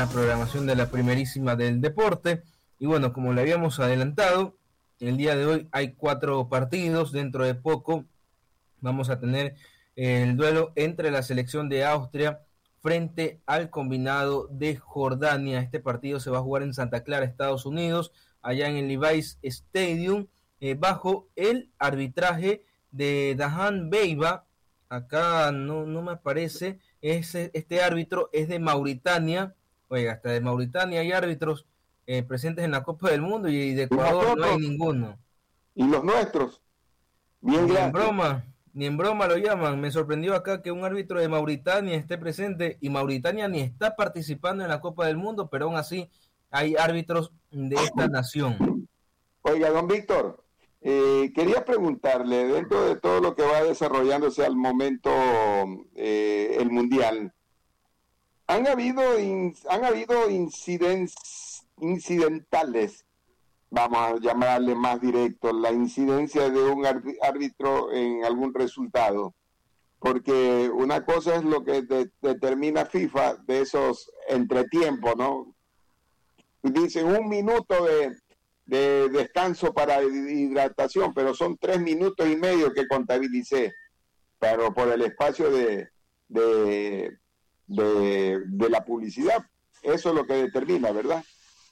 la programación de la primerísima del deporte. Y bueno, como le habíamos adelantado, el día de hoy hay 4 partidos. Dentro de poco vamos a tener el duelo entre la selección de Austria frente al combinado de Jordania. Este partido se va a jugar en Santa Clara, Estados Unidos, allá en el Levi's Stadium, bajo el arbitraje de Dahan Beiba. Acá no me aparece. Este árbitro es de Mauritania. Oiga, hasta de Mauritania hay árbitros presentes en la Copa del Mundo, y de Ecuador no hay ninguno. Y los nuestros, bien Ni en grandes. broma, ni en broma lo llaman. Me sorprendió acá que un árbitro de Mauritania esté presente, y Mauritania ni está participando en la Copa del Mundo, pero aún así hay árbitros de esta nación. Oiga, don Víctor, quería preguntarle, dentro de todo lo que va desarrollándose al momento el Mundial, ¿han habido incidentales, vamos a llamarle más directo, la incidencia de un árbitro en algún resultado? Porque una cosa es lo que determina FIFA de esos entretiempos, ¿no? Dicen 1 minuto de descanso para hidratación, pero son 3 minutos y medio que contabilicé, pero por el espacio de la publicidad. Eso es lo que determina, ¿verdad?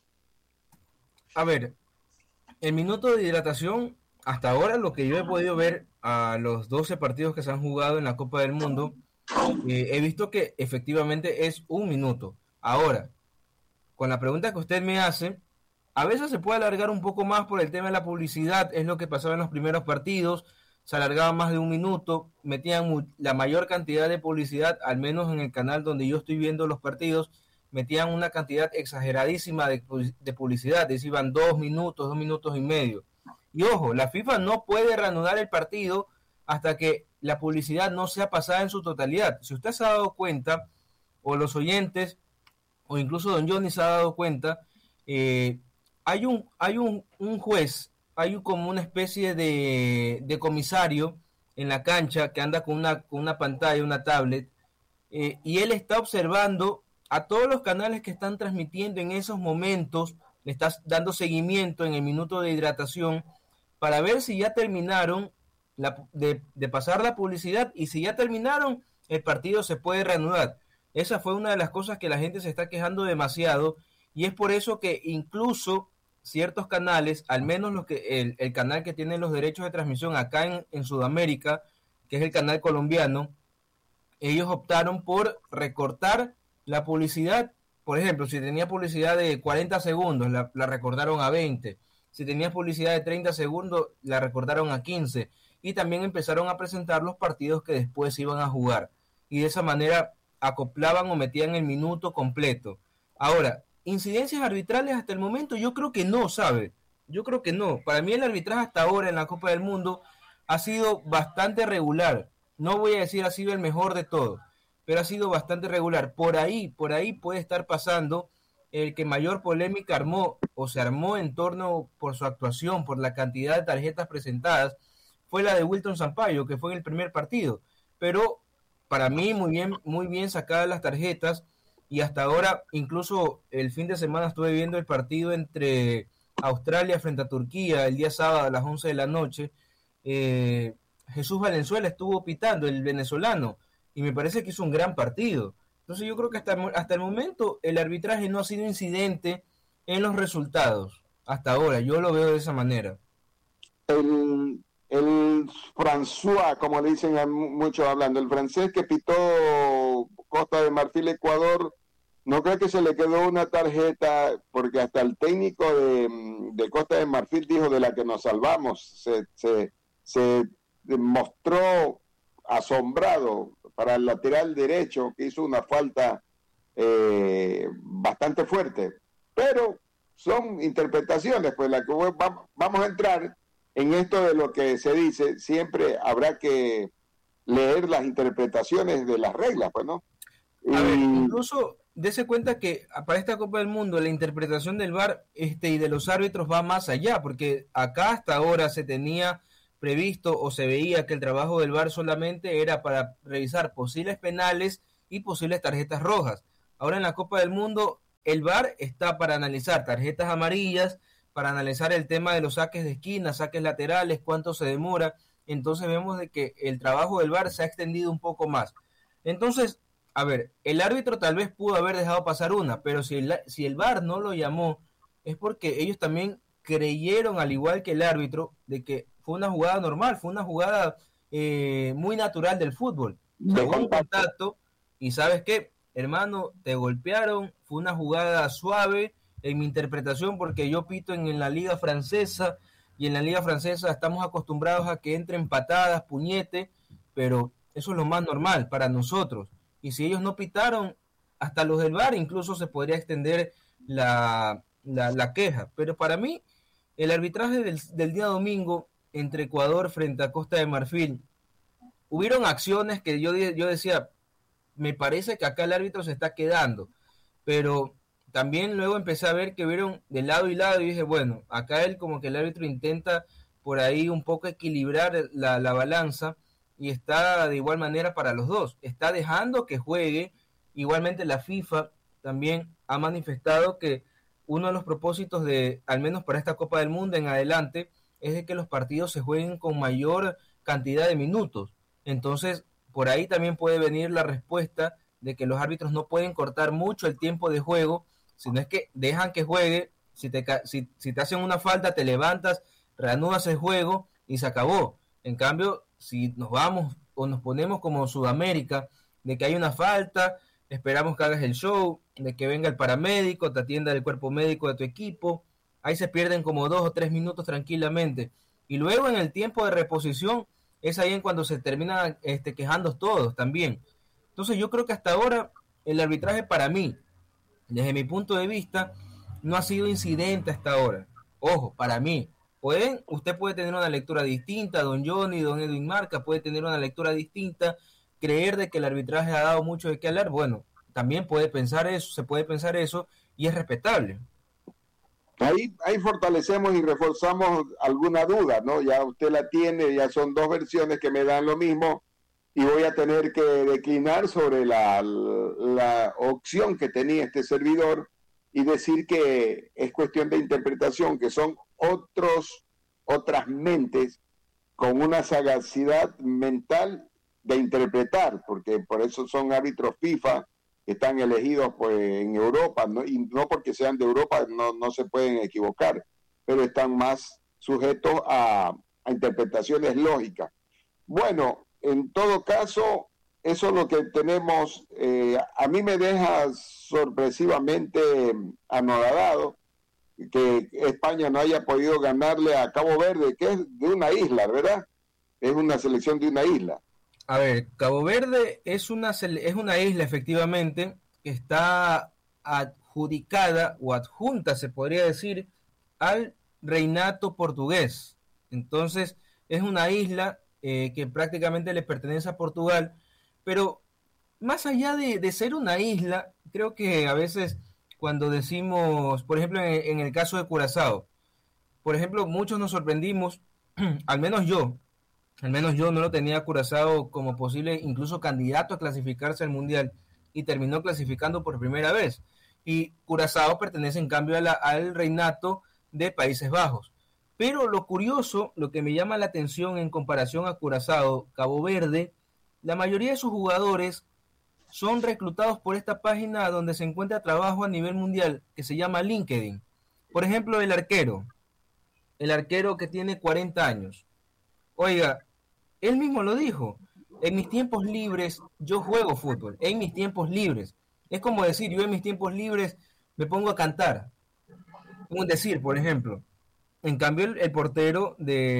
A ver, el minuto de hidratación, hasta ahora lo que yo he podido ver a los 12 partidos que se han jugado en la Copa del Mundo, he visto que efectivamente es 1 minuto. Ahora, con la pregunta que usted me hace, a veces se puede alargar un poco más por el tema de la publicidad. Es lo que pasaba en los primeros partidos, se alargaba más de 1 minuto, metían la mayor cantidad de publicidad, al menos en el canal donde yo estoy viendo los partidos, metían una cantidad exageradísima de publicidad, decían 2 minutos, 2 minutos y medio. Y ojo, la FIFA no puede reanudar el partido hasta que la publicidad no sea pasada en su totalidad. Si usted se ha dado cuenta, o los oyentes, o incluso don Johnny se ha dado cuenta, hay un juez, como una especie de comisario en la cancha que anda con una pantalla, una tablet, y él está observando a todos los canales que están transmitiendo en esos momentos, le está dando seguimiento en el minuto de hidratación para ver si ya terminaron de pasar la publicidad, y si ya terminaron, el partido se puede reanudar. Esa fue una de las cosas que la gente se está quejando demasiado, y es por eso que incluso ciertos canales, al menos el canal que tiene los derechos de transmisión acá en Sudamérica, que es el canal colombiano, ellos optaron por recortar la publicidad. Por ejemplo, si tenía publicidad de 40 segundos, la recortaron a 20. Si tenía publicidad de 30 segundos, la recortaron a 15. Y también empezaron a presentar los partidos que después iban a jugar. Y de esa manera acoplaban o metían el minuto completo. Ahora, incidencias arbitrales hasta el momento, yo creo que no, ¿sabe? Yo creo que no. Para mí el arbitraje hasta ahora en la Copa del Mundo ha sido bastante regular. No voy a decir ha sido el mejor de todos, pero ha sido bastante regular. Por ahí puede estar pasando el que mayor polémica armó, o se armó en torno por su actuación, por la cantidad de tarjetas presentadas, fue la de Wilton Sampaio, que fue en el primer partido. Pero para mí muy bien sacadas las tarjetas, y hasta ahora, incluso el fin de semana estuve viendo el partido entre Australia frente a Turquía el día sábado a las 11 de la noche. Jesús Valenzuela estuvo pitando, el venezolano, y me parece que hizo un gran partido. Entonces yo creo que hasta el momento el arbitraje no ha sido incidente en los resultados. Hasta ahora, yo lo veo de esa manera. El François, como le dicen a muchos hablando, el francés que pitó Costa de Marfil, Ecuador, no creo que se le quedó una tarjeta, porque hasta el técnico de Costa de Marfil dijo de la que nos salvamos. Se mostró asombrado para el lateral derecho, que hizo una falta bastante fuerte. Pero son interpretaciones, pues la que vamos a entrar en esto de lo que se dice. Siempre habrá que leer las interpretaciones de las reglas, pues, ¿no? A ver, incluso dése cuenta que para esta Copa del Mundo la interpretación del VAR y de los árbitros va más allá, porque acá hasta ahora se tenía previsto o se veía que el trabajo del VAR solamente era para revisar posibles penales y posibles tarjetas rojas. Ahora en la Copa del Mundo el VAR está para analizar tarjetas amarillas, para analizar el tema de los saques de esquina, saques laterales, cuánto se demora. Entonces vemos de que el trabajo del VAR se ha extendido un poco más. Entonces, a ver, el árbitro tal vez pudo haber dejado pasar una, pero si el VAR no lo llamó, es porque ellos también creyeron, al igual que el árbitro, de que fue una jugada normal, fue una jugada muy natural del fútbol. O sea, hubo un contacto y ¿sabes qué? Hermano, te golpearon, fue una jugada suave en mi interpretación porque yo pito en la liga francesa y en la liga francesa estamos acostumbrados a que entren patadas, puñete, pero eso es lo más normal para nosotros. Y si ellos no pitaron, hasta los del VAR incluso se podría extender la queja. Pero para mí, el arbitraje del día domingo entre Ecuador frente a Costa de Marfil, hubieron acciones que yo decía, me parece que acá el árbitro se está quedando, pero también luego empecé a ver que vieron de lado y lado y dije, bueno, acá él como que el árbitro intenta por ahí un poco equilibrar la balanza y está de igual manera para los dos, está dejando que juegue. Igualmente la FIFA también ha manifestado que uno de los propósitos de, al menos para esta Copa del Mundo en adelante, es de que los partidos se jueguen con mayor cantidad de minutos. Entonces, por ahí también puede venir la respuesta de que los árbitros no pueden cortar mucho el tiempo de juego, sino es que dejan que juegue, si te hacen una falta, te levantas, reanudas el juego y se acabó. En cambio, si nos vamos o nos ponemos como Sudamérica, de que hay una falta, esperamos que hagas el show, de que venga el paramédico, te atienda el cuerpo médico de tu equipo, ahí se pierden como 2 o 3 minutos tranquilamente. Y luego en el tiempo de reposición, es ahí en cuando se terminan quejando todos también. Entonces yo creo que hasta ahora el arbitraje para mí, desde mi punto de vista, no ha sido incidente hasta ahora. Ojo, para mí. Usted puede tener una lectura distinta, don Johnny, don Edwin Marca, puede tener una lectura distinta, creer de que el arbitraje ha dado mucho de qué hablar. Bueno, también puede pensar eso, se puede pensar eso y es respetable. Ahí fortalecemos y reforzamos alguna duda, ¿no? Ya usted la tiene, ya son dos versiones que me dan lo mismo y voy a tener que declinar sobre la opción que tenía este servidor y decir que es cuestión de interpretación, que son otras mentes con una sagacidad mental de interpretar, porque por eso son árbitros FIFA que están elegidos pues, en Europa, ¿no? Y no porque sean de Europa no se pueden equivocar, pero están más sujetos a interpretaciones lógicas. Bueno, en todo caso, eso es lo que tenemos. A mí me deja sorpresivamente anodado que España no haya podido ganarle a Cabo Verde, que es de una isla, ¿verdad? Es una selección de una isla. A ver, Cabo Verde es una isla efectivamente que está adjudicada o adjunta, se podría decir, al reinato portugués. Entonces, es una isla que prácticamente le pertenece a Portugal, pero más allá de ser una isla, creo que a veces cuando decimos, por ejemplo, en el caso de Curazao, por ejemplo, muchos nos sorprendimos, al menos yo no lo tenía a Curazao como posible, incluso candidato a clasificarse al Mundial, y terminó clasificando por primera vez. Y Curazao pertenece en cambio al reinato de Países Bajos. Pero lo curioso, lo que me llama la atención en comparación a Curazao, Cabo Verde, la mayoría de sus jugadores son reclutados por esta página donde se encuentra trabajo a nivel mundial, que se llama LinkedIn. Por ejemplo, el arquero que tiene 40 años. Oiga, él mismo lo dijo, en mis tiempos libres yo juego fútbol, en mis tiempos libres. Es como decir, yo en mis tiempos libres me pongo a cantar. Un decir, por ejemplo. En cambio, el portero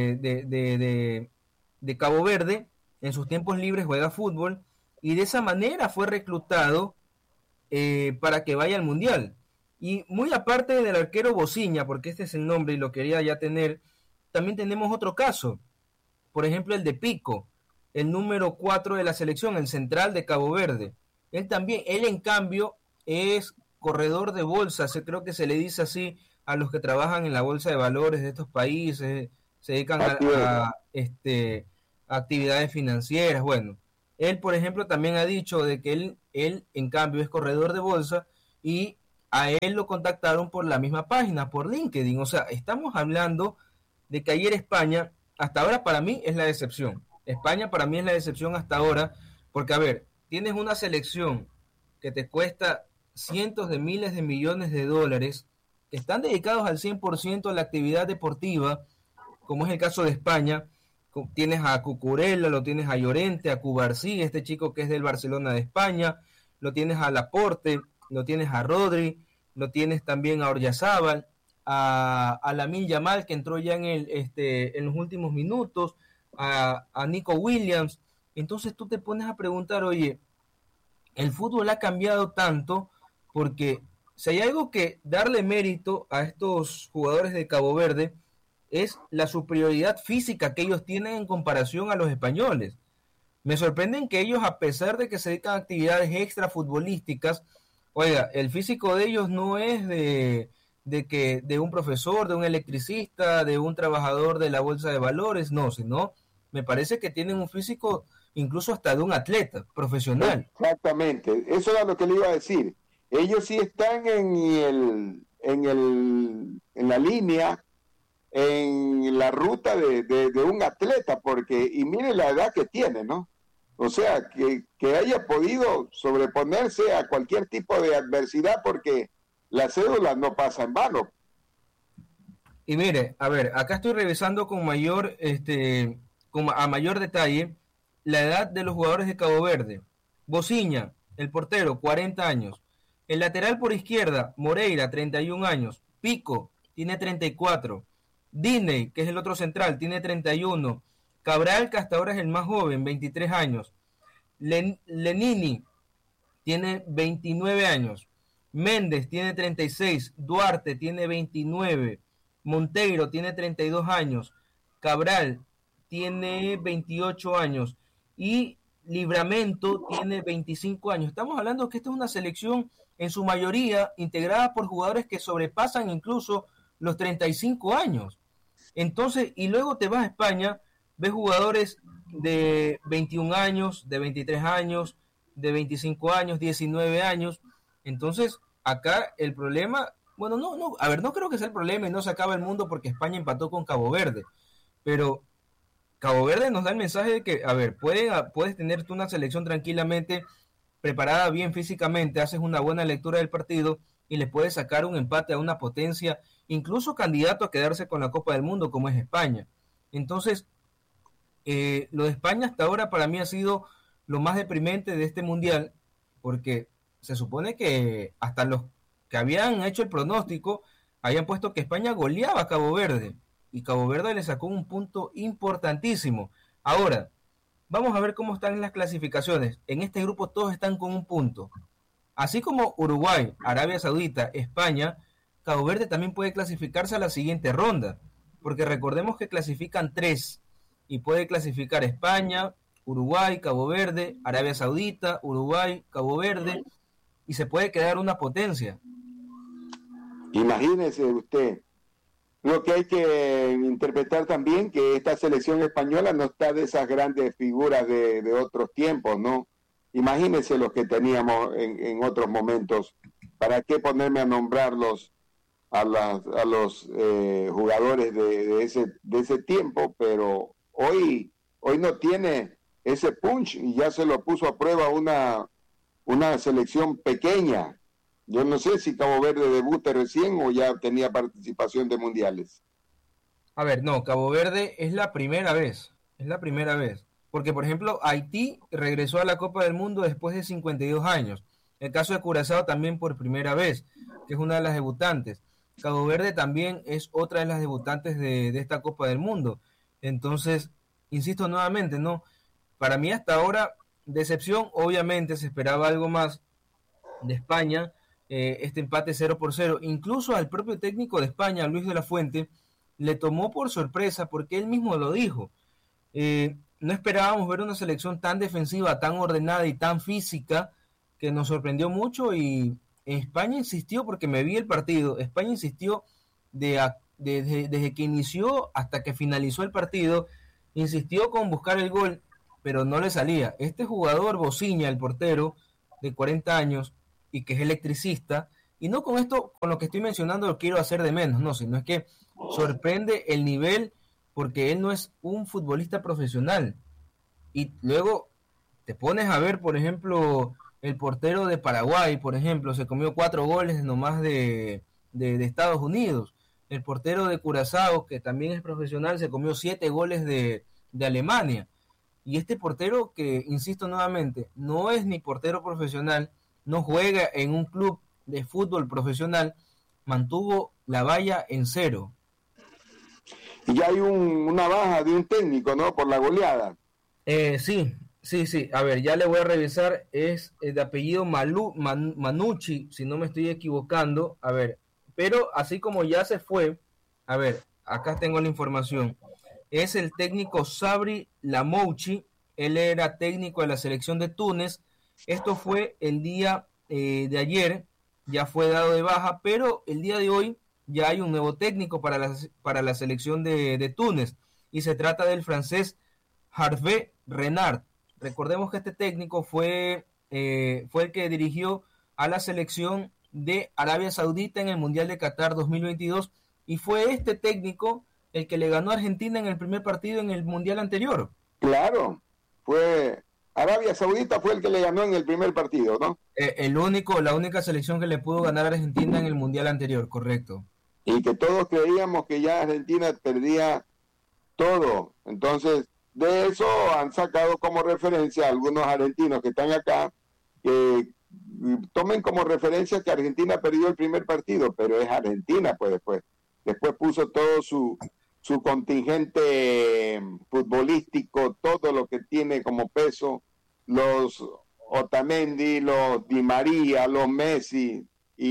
de Cabo Verde, en sus tiempos libres juega fútbol y de esa manera fue reclutado para que vaya al Mundial. Y muy aparte del arquero Bociña, porque este es el nombre y lo quería ya tener, también tenemos otro caso. Por ejemplo, el de Pico, el número 4 de la selección, el central de Cabo Verde. Él en cambio es corredor de bolsa, creo que se le dice así a los que trabajan en la bolsa de valores de estos países, se dedican a actividades financieras. Bueno, él por ejemplo también ha dicho de que él en cambio es corredor de bolsa y a él lo contactaron por la misma página, por LinkedIn. O sea, estamos hablando de que ayer España, hasta ahora para mí es la decepción. España para mí es la decepción hasta ahora, porque a ver, tienes una selección que te cuesta cientos de miles de millones de dólares, que están dedicados al 100% a la actividad deportiva, como es el caso de España. Tienes a Cucurella, lo tienes a Llorente, a Cubarsí, este chico que es del Barcelona de España, lo tienes a Laporte, lo tienes a Rodri, lo tienes también a Oryazábal, a Lamine Yamal, que entró ya en los últimos minutos, a Nico Williams. Entonces tú te pones a preguntar, oye, el fútbol ha cambiado tanto, porque si hay algo que darle mérito a estos jugadores de Cabo Verde es la superioridad física que ellos tienen en comparación a los españoles. Me sorprenden que ellos, a pesar de que se dedican a actividades extra futbolísticas, oiga, el físico de ellos no es de un profesor, de un electricista, de un trabajador de la bolsa de valores, no, sino me parece que tienen un físico incluso hasta de un atleta profesional. Exactamente, eso era lo que le iba a decir. Ellos sí están en la línea, en la ruta de un atleta, porque, y mire la edad que tiene, ¿no? O sea, que haya podido sobreponerse a cualquier tipo de adversidad, porque la cédula no pasa en vano. Y mire, a ver, acá estoy revisando con a mayor detalle la edad de los jugadores de Cabo Verde. Bociña, el portero, 40 años. El lateral por izquierda, Moreira, 31 años. Pico, tiene 34. Diney, que es el otro central, tiene 31. Cabral, que hasta ahora es el más joven, 23 años. Lenini tiene 29 años. Méndez tiene 36. Duarte tiene 29. Monteiro tiene 32 años. Cabral tiene 28 años. Y Livramento tiene 25 años. Estamos hablando que esta es una selección en su mayoría integrada por jugadores que sobrepasan incluso los 35 años. Entonces, y luego te vas a España, ves jugadores de 21 años, de 23 años, de 25 años, 19 años. Entonces, acá el problema, bueno, no creo que sea el problema y no se acaba el mundo porque España empató con Cabo Verde, pero Cabo Verde nos da el mensaje de que, a ver, puedes tener tú una selección tranquilamente preparada bien físicamente, haces una buena lectura del partido y le puedes sacar un empate a una potencia, incluso candidato a quedarse con la Copa del Mundo como es España. Entonces, lo de España hasta ahora para mí ha sido lo más deprimente de este mundial, porque se supone que hasta los que habían hecho el pronóstico habían puesto que España goleaba a Cabo Verde, y Cabo Verde le sacó un punto importantísimo. Ahora, vamos a ver cómo están las clasificaciones. En este grupo todos están con un punto. Así como Uruguay, Arabia Saudita, España, Cabo Verde también puede clasificarse a la siguiente ronda, porque recordemos que clasifican 3 y puede clasificar España, Uruguay, Cabo Verde, Arabia Saudita, Uruguay, Cabo Verde, y se puede quedar una potencia. Imagínese usted. Lo que hay que interpretar también que esta selección española no está de esas grandes figuras de otros tiempos, ¿no? Imagínense los que teníamos en otros momentos. ¿Para qué ponerme a nombrarlos a los jugadores de ese tiempo? Pero hoy no tiene ese punch y ya se lo puso a prueba una selección pequeña. Yo no sé si Cabo Verde debute recién o ya tenía participación de mundiales. A ver, no, Cabo Verde es la primera vez. Porque, por ejemplo, Haití regresó a la Copa del Mundo después de 52 años. El caso de Curazao también por primera vez, que es una de las debutantes. Cabo Verde también es otra de las debutantes de esta Copa del Mundo. Entonces, insisto nuevamente, ¿no? Para mí hasta ahora, decepción, obviamente se esperaba algo más de España, este empate 0-0. Incluso al propio técnico de España, Luis de la Fuente, le tomó por sorpresa porque él mismo lo dijo. No esperábamos ver una selección tan defensiva, tan ordenada y tan física, que nos sorprendió mucho, y España insistió, porque me vi el partido, España insistió desde que inició hasta que finalizó el partido, insistió con buscar el gol, pero no le salía. Este jugador, Bociña, el portero, de 40 años, y que es electricista, Y no con esto, con lo que estoy mencionando, lo quiero hacer de menos, no, sino es que sorprende el nivel porque él no es un futbolista profesional. Y luego te pones a ver, por ejemplo, el portero de Paraguay, por ejemplo, se comió 4 goles nomás de Estados Unidos. El portero de Curazao, que también es profesional, se comió 7 goles de Alemania. Y este portero que, insisto nuevamente, no es ni portero profesional, no juega en un club de fútbol profesional, mantuvo la valla en 0. Y ya hay una baja de un técnico, ¿no? Por la goleada. Sí, sí, sí. A ver, ya le voy a revisar. Es de apellido Manucci, si no me estoy equivocando. A ver, pero así como ya se fue, a ver, acá tengo la información. Es el técnico Sabri Lamouchi. Él era técnico de la selección de Túnez. Esto fue el día de ayer, ya fue dado de baja, pero el día de hoy ya hay un nuevo técnico para la selección de Túnez. Y se trata del francés Hervé Renard. Recordemos que este técnico fue el que dirigió a la selección de Arabia Saudita en el Mundial de Qatar 2022 y fue este técnico el que le ganó a Argentina en el primer partido en el Mundial anterior. Claro, fue Arabia Saudita fue el que le ganó en el primer partido, ¿no? La única selección que le pudo ganar a Argentina en el Mundial anterior, correcto. Y que todos creíamos que ya Argentina perdía todo. Entonces, de eso han sacado como referencia a algunos argentinos que están acá, que tomen como referencia que Argentina perdió el primer partido, pero es Argentina, pues después puso todo su contingente futbolístico, todo lo que tiene como peso, los Otamendi, los Di María, los Messi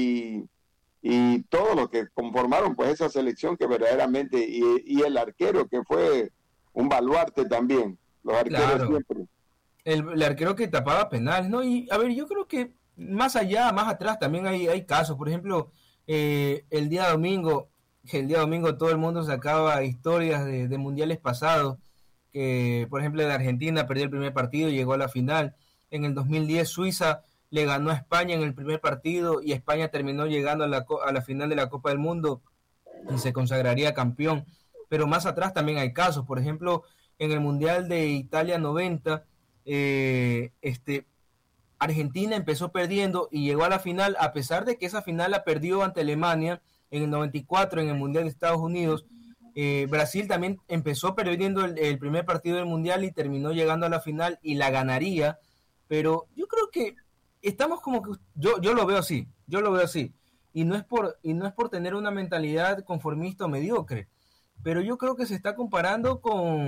y todo lo que conformaron pues esa selección que verdaderamente, y el arquero que fue un baluarte también, los arqueros Claro, siempre. el arquero que tapaba penales, ¿no? Y a ver, yo creo que más allá, más atrás también hay casos. Por ejemplo, el día domingo, todo el mundo sacaba historias de mundiales pasados, que por ejemplo de Argentina perdió el primer partido y llegó a la final. En el 2010 Suiza le ganó a España en el primer partido y España terminó llegando a la final de la Copa del Mundo y se consagraría campeón. Pero más atrás también hay casos. Por ejemplo, en el Mundial de Italia 90, Argentina empezó perdiendo y llegó a la final, a pesar de que esa final la perdió ante Alemania en el 94 en el Mundial de Estados Unidos. Brasil también empezó perdiendo el primer partido del Mundial y terminó llegando a la final y la ganaría. Pero yo creo que estamos como que yo lo veo así, y no es por tener una mentalidad conformista o mediocre, pero yo creo que se está comparando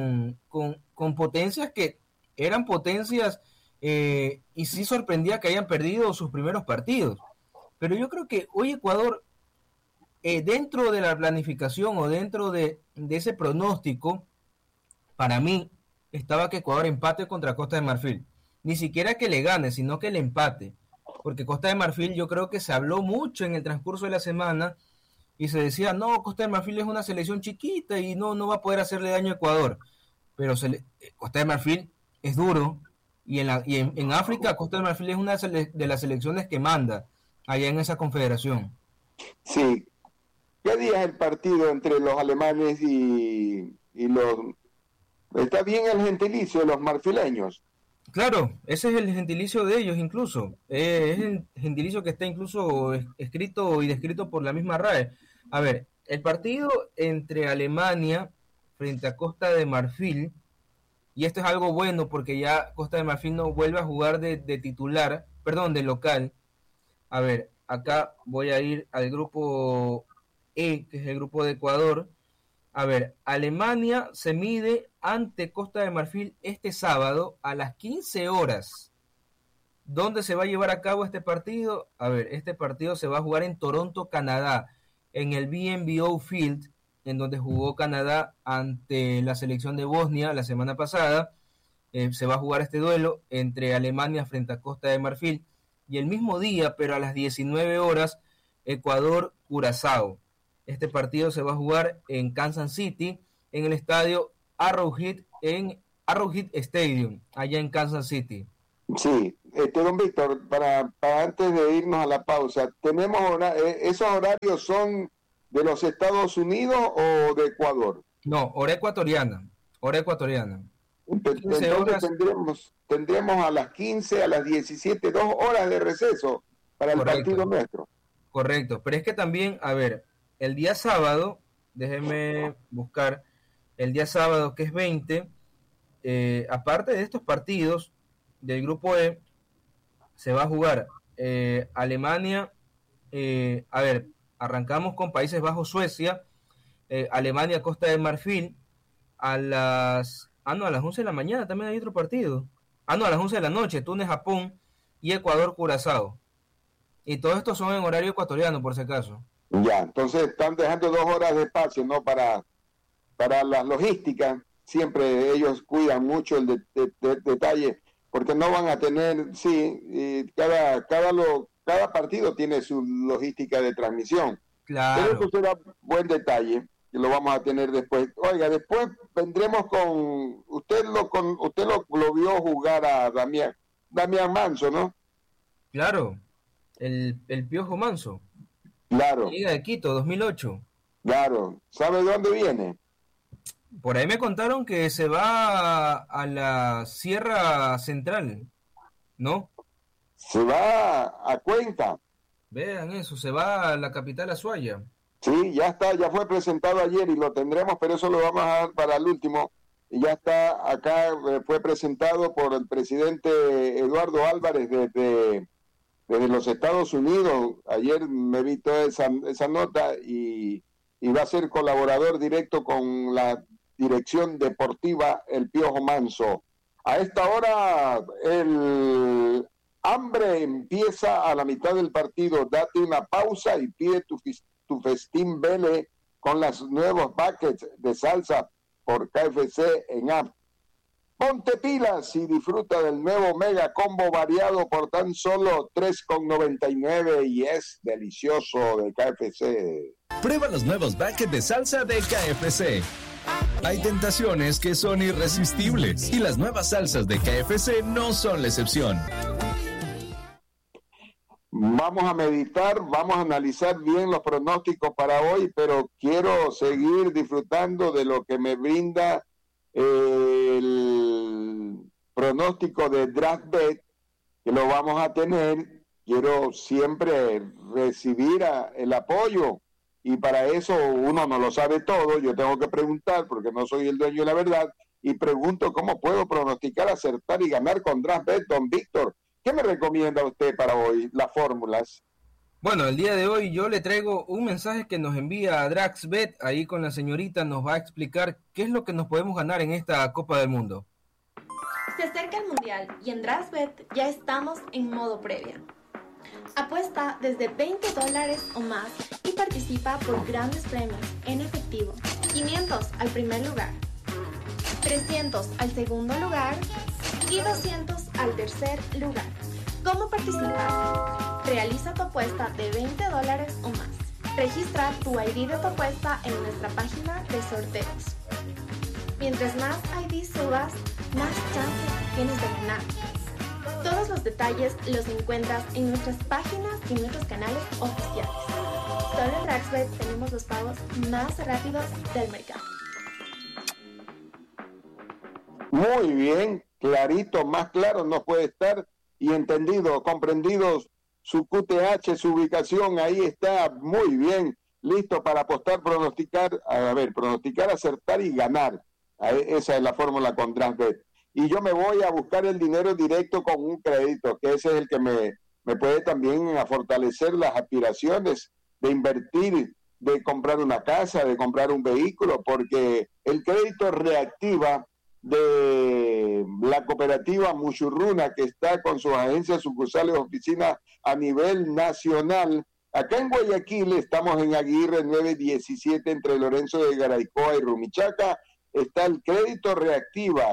con potencias que eran potencias, y sí sorprendía que hayan perdido sus primeros partidos. Pero yo creo que hoy Ecuador, dentro de la planificación o dentro de ese pronóstico, para mí estaba que Ecuador empate contra Costa de Marfil. Ni siquiera que le gane, sino que le empate. Porque Costa de Marfil, yo creo que se habló mucho en el transcurso de la semana y se decía, no, Costa de Marfil es una selección chiquita y no va a poder hacerle daño a Ecuador. Pero Costa de Marfil es duro, y en África Costa de Marfil es una de las selecciones que manda allá en esa confederación. Sí. ¿Qué día es el partido entre los alemanes y los... Está bien el gentilicio de los marfileños? Claro, ese es el gentilicio de ellos incluso. Es el gentilicio que está incluso escrito y descrito por la misma RAE. A ver, el partido entre Alemania frente a Costa de Marfil, y esto es algo bueno porque ya Costa de Marfil no vuelve a jugar de titular, perdón, de local. A ver, acá voy a ir al grupo E, que es el grupo de Ecuador. A ver, Alemania se mide ante Costa de Marfil este sábado a las 15 horas. ¿Dónde se va a llevar a cabo este partido? A ver, este partido se va a jugar en Toronto, Canadá, en el BMO Field, en donde jugó Canadá ante la selección de Bosnia la semana pasada. Se va a jugar este duelo entre Alemania frente a Costa de Marfil. Y el mismo día, pero a las 19 horas, Ecuador-Curazao. Este partido se va a jugar en Kansas City, en el estadio Arrowhead Stadium, allá en Kansas City. Sí, don Víctor, para antes de irnos a la pausa, ¿esos horarios son de los Estados Unidos o de Ecuador? No, hora ecuatoriana. Entonces tendremos a las 15, a las 17, 2 horas de receso para el partido nuestro. Correcto, pero es que también, a ver, el día sábado, déjeme buscar, el día sábado que es 20, aparte de estos partidos del grupo E, se va a jugar Alemania, a ver, arrancamos con Países Bajos, Suecia, Alemania, Costa de Marfil, a las 11 de la mañana también hay otro partido. A las 11 de la noche, Túnez, Japón y Ecuador, Curazao. Y todos estos son en horario ecuatoriano, por si acaso. Ya, entonces están dejando 2 horas de espacio, ¿no? Para la logística. Siempre ellos cuidan mucho el detalle, porque no van a tener, cada partido tiene su logística de transmisión. Claro. Pero eso será buen detalle, que lo vamos a tener después. Oiga, después vendremos con... Usted lo vio jugar a Damián Manso, ¿no? Claro, el Piojo Manso. Claro. Liga de Quito, 2008. Claro. ¿Sabe de dónde viene? Por ahí me contaron que se va a la Sierra Central, ¿no? Se va a Cuenca. Vean eso, se va a la capital Azuaya. Sí, ya fue presentado ayer y lo tendremos, pero eso lo vamos a dar para el último. Y ya está acá, fue presentado por el presidente Eduardo Álvarez desde los Estados Unidos. Ayer me vi toda esa nota y va a ser colaborador directo con la dirección deportiva El Piojo Manso. A esta hora el hambre empieza a la mitad del partido. Date una pausa y pide tu festín Vele con los nuevos buckets de salsa por KFC en app. Ponte pilas y disfruta del nuevo Mega Combo variado por tan solo $3.99 y es delicioso de KFC. Prueba los nuevos buckets de salsa de KFC. Hay tentaciones que son irresistibles y las nuevas salsas de KFC no son la excepción. Vamos a meditar, vamos a analizar bien los pronósticos para hoy, pero quiero seguir disfrutando de lo que me brinda el pronóstico de DraftBet, que lo vamos a tener. Quiero siempre recibir el apoyo y para eso uno no lo sabe todo. Yo tengo que preguntar porque no soy el dueño de la verdad y pregunto cómo puedo pronosticar, acertar y ganar con DraftBet. Don Víctor, ¿qué me recomienda usted para hoy? Las fórmulas. Bueno, el día de hoy yo le traigo un mensaje que nos envía DraftBet. Ahí con la señorita nos va a explicar qué es lo que nos podemos ganar en esta Copa del Mundo. Se acerca el Mundial y en DraftBet ya estamos en modo previa. Apuesta desde $20 o más y participa por grandes premios en efectivo. 500 al primer lugar, 300 al segundo lugar y 200 al tercer lugar. ¿Cómo participar? Realiza tu apuesta de $20 o más. Registra tu ID de tu apuesta en nuestra página de sorteos. Mientras más ID subas, más chances tienes de ganar. Todos los detalles los encuentras en nuestras páginas y nuestros canales oficiales. Solo en DraftBet tenemos los pagos más rápidos del mercado. Muy bien, clarito, más claro no puede estar y entendido, comprendido su QTH, su ubicación, ahí está, muy bien, listo para apostar, pronosticar, acertar y ganar. Esa es la fórmula con DraftBet. Y yo me voy a buscar el dinero directo con un crédito, que ese es el que me puede también fortalecer las aspiraciones de invertir, de comprar una casa, de comprar un vehículo, porque el crédito reactiva de la cooperativa Muchurruna, que está con sus agencias, sucursales, oficinas a nivel nacional. Acá en Guayaquil estamos en Aguirre 917 entre Lorenzo de Garaycoa y Rumichaca. Está el crédito reactiva,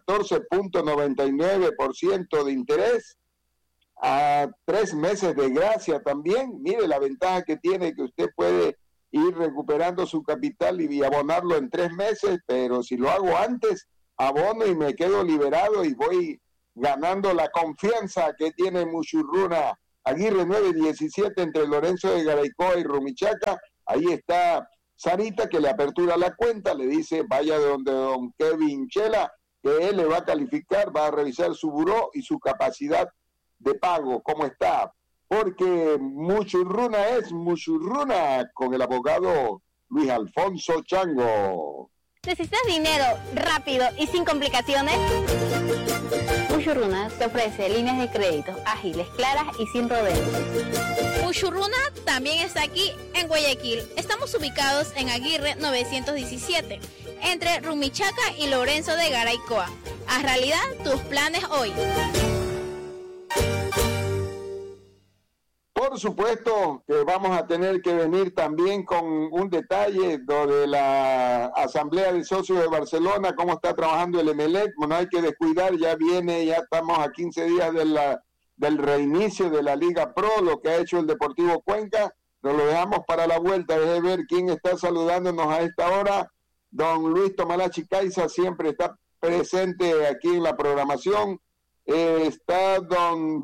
14.99% de interés, a 3 meses de gracia también. Mire la ventaja que tiene, que usted puede ir recuperando su capital y abonarlo en 3 meses, pero si lo hago antes, abono y me quedo liberado y voy ganando la confianza que tiene Muchurruna. Aguirre 9-17 entre Lorenzo de Garaycoa y Rumichaca. Ahí está Sarita, que le apertura la cuenta, le dice vaya de donde don Kevin Chela, que él le va a calificar, va a revisar su buró y su capacidad de pago, cómo está, porque Muchurruna es Muchurruna con el abogado Luis Alfonso Chango. ¿Necesitas dinero rápido y sin complicaciones? Muchurruna te ofrece líneas de crédito ágiles, claras y sin rodeos. Muchurruna también está aquí en Guayaquil. Estamos ubicados en Aguirre 917, entre Rumichaca y Lorenzo de Garaycoa. Haz realidad tus planes hoy. Por supuesto que vamos a tener que venir también con un detalle de la Asamblea de Socios de Barcelona, cómo está trabajando el Emelec. No hay que descuidar, ya estamos a 15 días del reinicio de la Liga Pro, lo que ha hecho el Deportivo Cuenca. Nos lo dejamos para la vuelta. Deje ver quién está saludándonos a esta hora. Don Luis Tomalachi Caiza siempre está presente aquí en la programación. Está don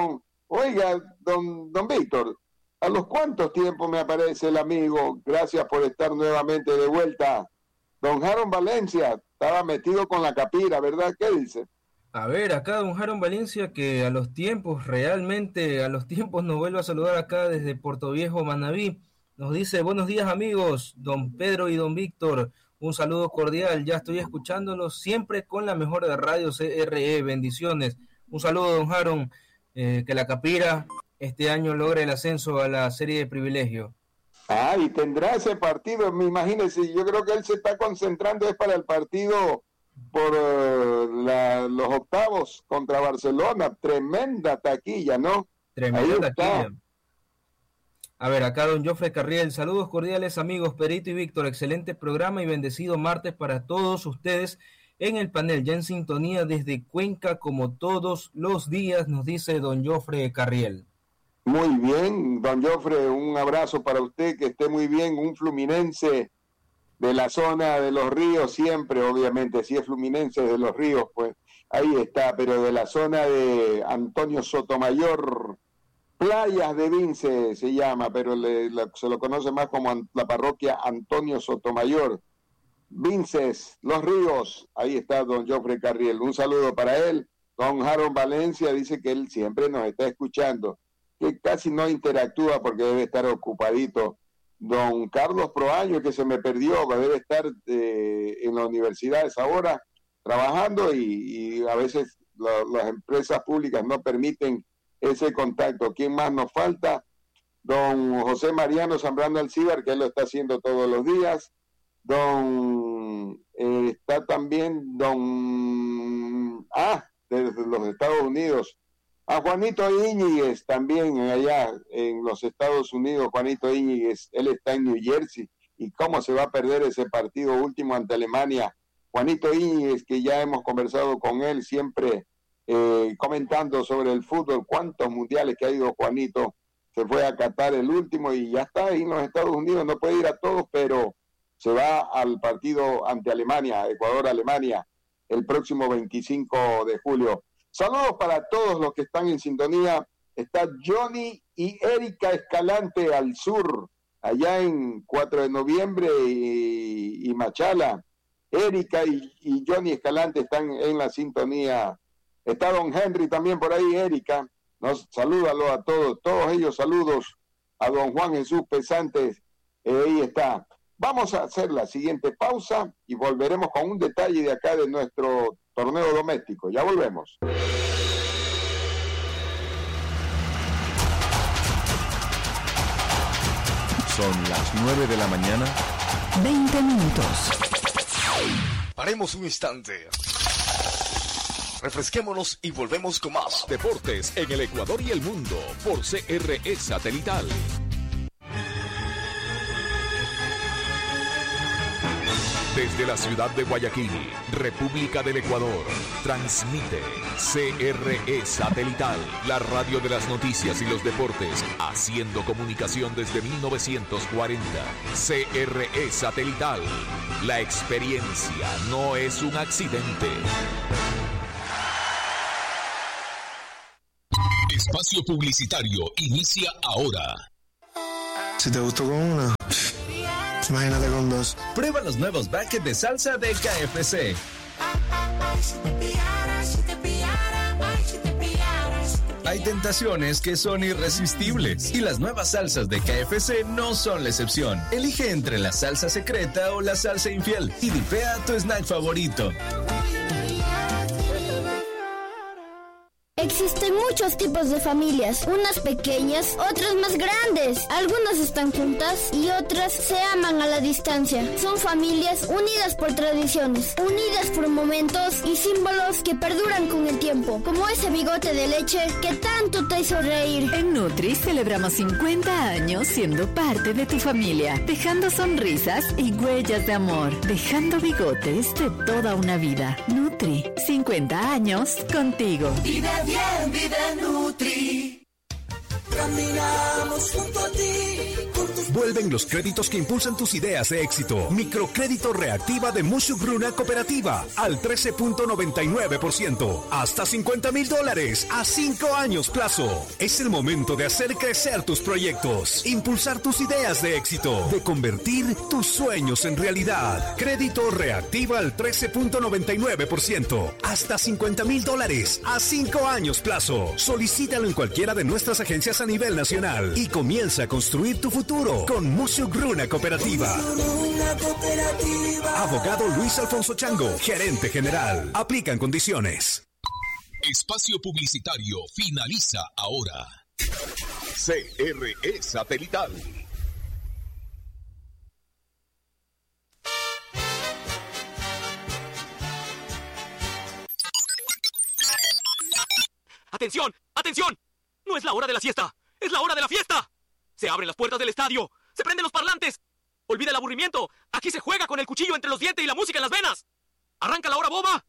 Víctor, ¿a los cuántos tiempos me aparece el amigo? Gracias por estar nuevamente de vuelta. Don Jaron Valencia, estaba metido con la capira, ¿verdad? ¿Qué dice? A ver, acá don Jaron Valencia, que a los tiempos nos vuelve a saludar acá desde Puerto Viejo, Manabí. Nos dice, buenos días amigos, don Pedro y don Víctor, un saludo cordial, ya estoy escuchándolos siempre con la mejor de radio CRE, bendiciones. Un saludo don Jaron, que la Capira este año logre el ascenso a la serie de privilegio. Y tendrá ese partido, me imagínese, yo creo que él se está concentrando es para el partido por los octavos contra Barcelona. Tremenda taquilla, ¿no? Tremenda taquilla. A ver, acá don Jofre Carriel, saludos cordiales amigos, Perito y Víctor, excelente programa y bendecido martes para todos ustedes en el panel, ya en sintonía desde Cuenca como todos los días, nos dice don Jofre Carriel. Muy bien, don Jofre, un abrazo para usted, que esté muy bien, un fluminense de la zona de Los Ríos siempre, obviamente, si es fluminense de Los Ríos, pues ahí está, pero de la zona de Antonio Sotomayor, Playas de Vince se llama, pero se lo conoce más como la parroquia Antonio Sotomayor. Vinces, Los Ríos, ahí está don Jofre Carriel, un saludo para él. Don Jaron Valencia dice que él siempre nos está escuchando, que casi no interactúa porque debe estar ocupadito. Don Carlos Proaño, que se me perdió, debe estar en la universidad a esa hora trabajando y a veces las empresas públicas no permiten ese contacto. ¿Quién más nos falta? Don José Mariano Zambrano Alcíbar, que él lo está haciendo todos los días. Está también desde los Estados Unidos, a Juanito Íñiguez también allá en los Estados Unidos. Juanito Íñiguez, él está en New Jersey, y cómo se va a perder ese partido último ante Alemania. Juanito Íñiguez, que ya hemos conversado con él siempre comentando sobre el fútbol, cuántos mundiales que ha ido Juanito, se fue a Qatar el último y ya está ahí en los Estados Unidos, no puede ir a todos, pero se va al partido ante Alemania, Ecuador-Alemania, el próximo 25 de julio. Saludos para todos los que están en sintonía. Está Johnny y Erika Escalante al sur, allá en 4 de noviembre y Machala. Erika y Johnny Escalante están en la sintonía. Está don Henry también por ahí, Erika. Salúdalo a todos ellos, saludos a don Juan Jesús Pesantes. Ahí está. Vamos a hacer la siguiente pausa y volveremos con un detalle de acá de nuestro torneo doméstico. Ya volvemos. Son las 9 de la mañana. 20 minutos. Paremos un instante. Refresquémonos y volvemos con más Deportes en el Ecuador y el mundo por CRE Satelital. Desde la ciudad de Guayaquil, República del Ecuador, transmite CRE Satelital, la radio de las noticias y los deportes, haciendo comunicación desde 1940. CRE Satelital, la experiencia no es un accidente. Espacio publicitario inicia ahora. Si te gustó con una, imagínate con dos. Prueba los nuevos buckets de salsa de KFC. Hay tentaciones que son irresistibles y las nuevas salsas de KFC no son la excepción. Elige entre la salsa secreta o la salsa infiel y dipea tu snack favorito. Existen muchos tipos de familias, unas pequeñas, otras más grandes. Algunas están juntas y otras se aman a la distancia. Son familias unidas por tradiciones, unidas por momentos y símbolos que perduran con el tiempo, como ese bigote de leche que tanto te hizo reír. En Nutri celebramos 50 años siendo parte de tu familia, dejando sonrisas y huellas de amor, dejando bigotes de toda una vida. Nutri, 50 años contigo. Vive bien, vive Nutri. Caminamos junto a ti. Vuelven los créditos que impulsan tus ideas de éxito. Microcrédito reactiva de Mushugruna Cooperativa al 13.99%. Hasta $50,000 a 5 años plazo. Es el momento de hacer crecer tus proyectos. Impulsar tus ideas de éxito. De convertir tus sueños en realidad. Crédito reactiva al 13.99%. Hasta $50,000 a 5 años plazo. Solicítalo en cualquiera de nuestras agencias a nivel nacional y comienza a construir tu futuro con Mushugruna Cooperativa. Abogado Luis Alfonso Chango, gerente general. Aplican condiciones. Espacio publicitario finaliza ahora. CRE Satelital. ¡Atención! ¡Atención! No es la hora de la siesta, es la hora de la fiesta. Se abren las puertas del estadio, se prenden los parlantes. Olvida el aburrimiento, aquí se juega con el cuchillo entre los dientes y la música en las venas. Arranca la hora boba